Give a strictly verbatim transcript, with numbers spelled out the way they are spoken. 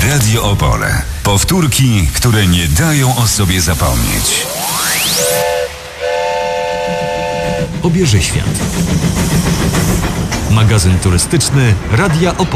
Radio Opole. Powtórki, które nie dają o sobie zapomnieć. Obieży świat. Magazyn turystyczny Radia Opole.